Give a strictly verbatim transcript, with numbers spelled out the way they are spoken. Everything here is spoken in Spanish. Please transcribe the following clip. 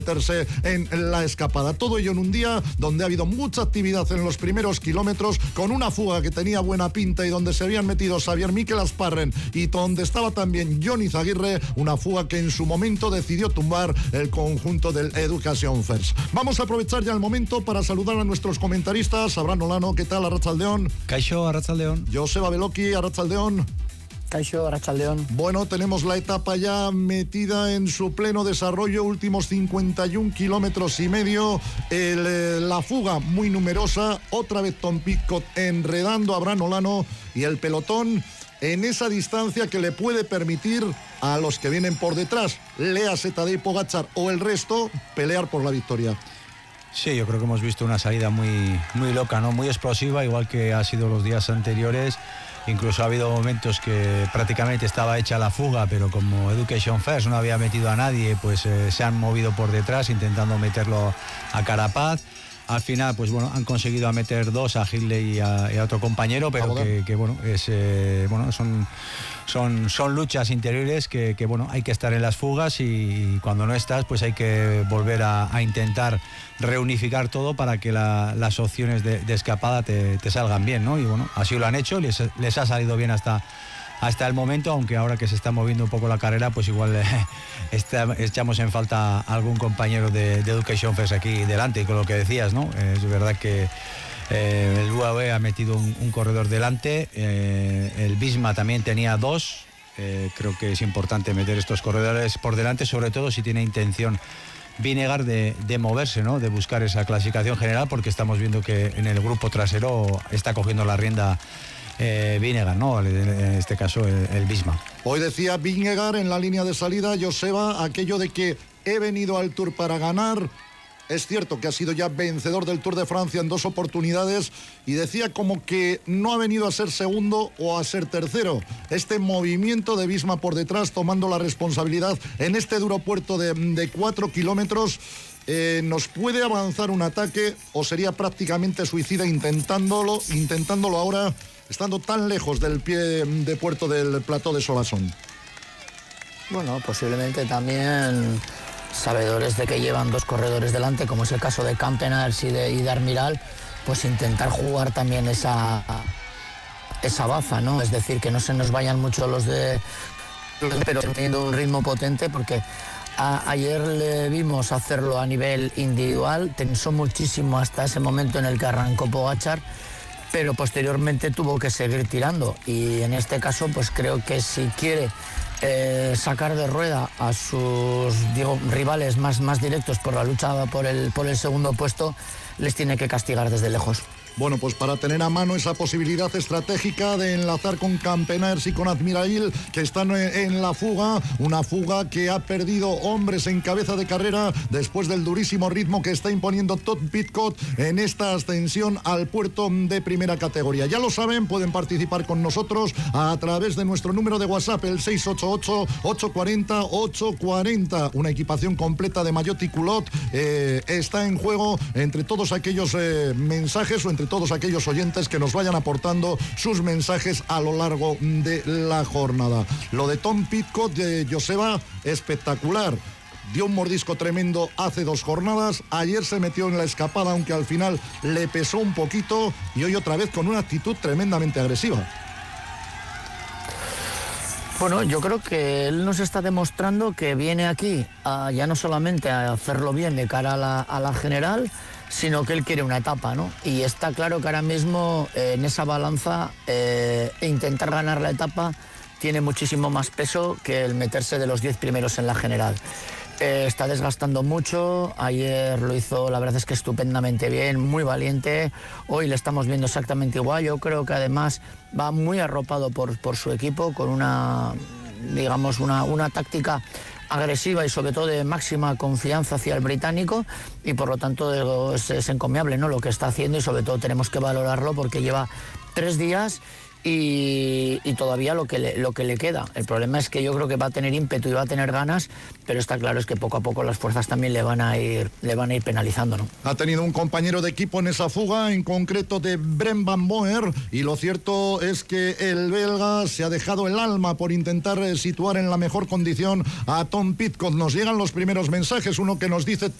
meterse en la escapada. Todo ello en un día donde ha habido mucha actividad en los primeros kilómetros, con una fuga que tenía buena pinta y donde se habían metido Xavier Miquel Asparren y donde estaba también Johnny Zaguirre, una fuga que en su momento decidió tumbar el conjunto del Education First. Vamos a aprovechar ya el momento para saludar a nuestros comentaristas. Abraham Olano, ¿qué tal? Arratsaldeon. Kaixo, Arratsaldeon. Joseba Beloki, Arratsaldeon. Kaixo, Arratsaldeon. Bueno, tenemos la etapa ya metida en su pleno desarrollo, últimos cincuenta y un kilómetros y medio, el, eh, la fuga muy numerosa, otra vez Tom Pidcock enredando a Abraham Olano y el pelotón en esa distancia que le puede permitir a los que vienen por detrás, léase Tadej Pogačar o el resto, pelear por la victoria. Sí, yo creo que hemos visto una salida muy, muy loca, ¿no? Muy explosiva, igual que ha sido los días anteriores. Incluso ha habido momentos que prácticamente estaba hecha la fuga, pero como Education First no había metido a nadie, pues eh, se han movido por detrás intentando meterlo a Carapaz. Al final, pues bueno, han conseguido meter dos, a Hindley y a, y a otro compañero, pero que, que bueno, es, eh, bueno son, son, son luchas interiores que, que bueno, hay que estar en las fugas y, y cuando no estás, pues hay que volver a, a intentar reunificar todo para que la, las opciones de, de escapada te, te salgan bien, ¿no? Y bueno, así lo han hecho, les, les ha salido bien hasta... hasta el momento, aunque ahora que se está moviendo un poco la carrera, pues igual eh, está, echamos en falta a algún compañero de, de Education First aquí delante, con lo que decías, ¿no? Eh, es verdad que eh, el U A E ha metido un, un corredor delante, eh, el Visma también tenía dos, eh, creo que es importante meter estos corredores por delante, sobre todo si tiene intención Vinegar de, de moverse, ¿no? De buscar esa clasificación general, porque estamos viendo que en el grupo trasero está cogiendo la rienda Eh, Vinegar, ¿no? En este caso el, el Visma. Hoy decía Vinegar en la línea de salida, Joseba, aquello de que he venido al Tour para ganar. Es cierto que ha sido ya vencedor del Tour de Francia en dos oportunidades y decía como que no ha venido a ser segundo o a ser tercero. Este movimiento de Visma por detrás tomando la responsabilidad en este duro puerto de, de cuatro kilómetros. Eh, ¿Nos puede avanzar un ataque o sería prácticamente suicida intentándolo, intentándolo ahora, estando tan lejos del pie de puerto del plató de Solasson? Bueno, posiblemente también sabedores de que llevan dos corredores delante, como es el caso de Campenaerts y de, y de Armiral, pues intentar jugar también esa, esa baza, ¿no? Es decir, que no se nos vayan mucho los de... pero teniendo un ritmo potente, porque a, ayer le vimos hacerlo a nivel individual, tensó muchísimo hasta ese momento en el que arrancó Pogačar, pero posteriormente tuvo que seguir tirando y en este caso pues creo que si quiere eh, sacar de rueda a sus digo, rivales más, más directos por la lucha por el, por el segundo puesto, les tiene que castigar desde lejos. Bueno, pues para tener a mano esa posibilidad estratégica de enlazar con Campenaerts y con Admirail, que están en la fuga, una fuga que ha perdido hombres en cabeza de carrera después del durísimo ritmo que está imponiendo Tom Pidcock en esta ascensión al puerto de primera categoría. Ya lo saben, pueden participar con nosotros a través de nuestro número de WhatsApp, el seis ocho ocho, ocho cuatro cero, ocho cuatro cero. Una equipación completa de maillot y culot eh, está en juego entre todos aquellos eh, mensajes o entre todos aquellos oyentes que nos vayan aportando sus mensajes a lo largo de la jornada. Lo de Tom Pidcock, de Joseba, espectacular. Dio un mordisco tremendo hace dos jornadas, ayer se metió en la escapada, aunque al final le pesó un poquito, y hoy otra vez con una actitud tremendamente agresiva. Bueno, yo creo que él nos está demostrando que viene aquí a, ya no solamente a hacerlo bien de cara a la, a la general, sino que él quiere una etapa, ¿no? Y está claro que ahora mismo eh, en esa balanza eh, intentar ganar la etapa tiene muchísimo más peso que el meterse de los diez primeros en la general. Eh, está desgastando mucho, ayer lo hizo, la verdad es que estupendamente bien, muy valiente, hoy le estamos viendo exactamente igual. Yo creo que además va muy arropado por, por su equipo, con una, digamos, una, una táctica agresiva y sobre todo de máxima confianza hacia el británico, y por lo tanto es, es encomiable, ¿no?, lo que está haciendo, y sobre todo tenemos que valorarlo porque lleva tres días Y, y todavía lo que, le, lo que le queda. El problema es que yo creo que va a tener ímpetu y va a tener ganas, pero está claro es que poco a poco las fuerzas también le van a ir, le van a ir penalizando, ¿no? Ha tenido un compañero de equipo en esa fuga, en concreto de Brent Van Moer, y lo cierto es que el belga se ha dejado el alma por intentar situar en la mejor condición a Tom Pidcock. Nos llegan los primeros mensajes, uno que nos dice: